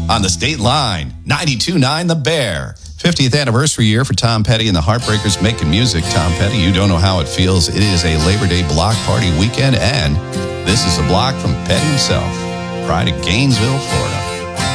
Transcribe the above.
on the State Line, 92.9 The Bear. 50th anniversary year for Tom Petty and the Heartbreakers making music. Tom Petty, You Don't Know How It Feels. It is a Labor Day block party weekend, and this is a block from Petty himself. Pride of Gainesville, Florida.